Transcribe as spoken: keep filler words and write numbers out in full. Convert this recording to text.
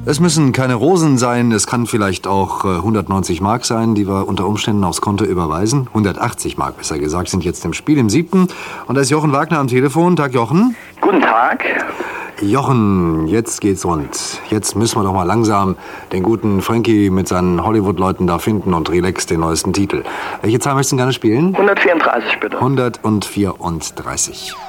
Es müssen keine Rosen sein, es kann vielleicht auch äh, hundertneunzig Mark sein, die wir unter Umständen aufs Konto überweisen. hundertachtzig Mark, besser gesagt, sind jetzt im Spiel, im siebten. Und da ist Jochen Wagner am Telefon. Tag, Jochen. Guten Tag. Jochen, jetzt geht's rund. Jetzt müssen wir doch mal langsam den guten Frankie mit seinen Hollywood-Leuten da finden und relax den neuesten Titel. Welche Zahl möchtest du gerne spielen? hundertvierunddreißig bitte. hundertvierunddreißig.